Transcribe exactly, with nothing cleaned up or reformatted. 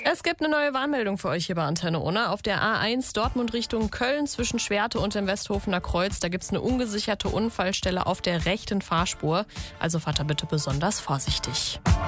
Es gibt eine neue Warnmeldung für euch hier bei Antenne Unna. Auf der A eins Dortmund Richtung Köln zwischen Schwerte und dem Westhofener Kreuz. Da gibt es eine ungesicherte Unfallstelle auf der rechten Fahrspur. Also fahrt da bitte besonders vorsichtig.